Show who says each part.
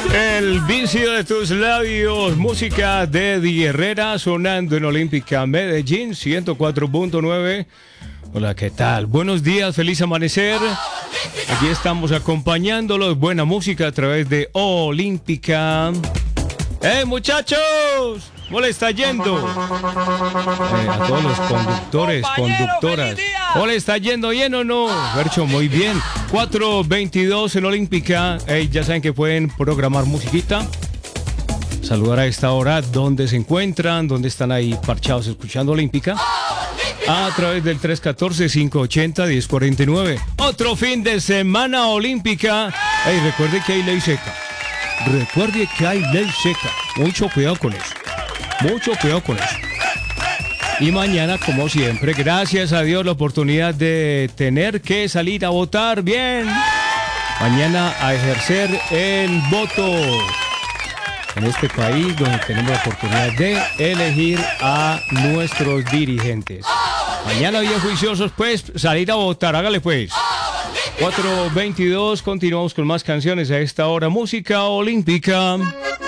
Speaker 1: El vicio de tus labios, música de Eddie Herrera sonando en Olímpica Medellín 104.9. Hola, ¿qué tal? Buenos días, feliz amanecer. Aquí estamos acompañándolos, buena música a través de Olímpica. Muchachos! ¿Cómo le está yendo? A todos los conductores, conductoras. ¿Cómo le está yendo? ¿Bien o no? Vercho, muy bien. 4:22 en Olímpica. Ya saben que pueden programar musiquita. Saludar a esta hora dónde se encuentran, dónde están ahí parchados escuchando Olímpica. A través del 314-580-1049. Otro fin de semana Olímpica. Recuerde que hay ley seca. Recuerde que hay ley seca. Mucho cuidado con eso. Mucho cuidado con eso. Y mañana, como siempre, gracias a Dios, la oportunidad de tener que salir a votar. Bien. Mañana a ejercer el voto. En este país donde tenemos la oportunidad de elegir a nuestros dirigentes. Mañana, bien juiciosos, pues, salir a votar. Hágale, pues. 4:22, continuamos con más canciones a esta hora. Música olímpica.